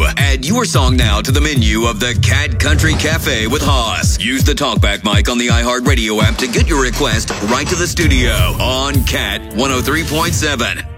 Add your song now to the menu of the Cat Country Cafe with Haas. Use the talkback mic on the iHeartRadio app to get your request right to the studio on Cat 103.7.